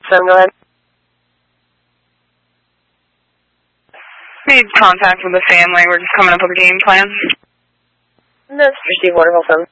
Sam, go ahead. Need contact with the family. We're just coming up with a game plan. This is Steve Waterville, Sam.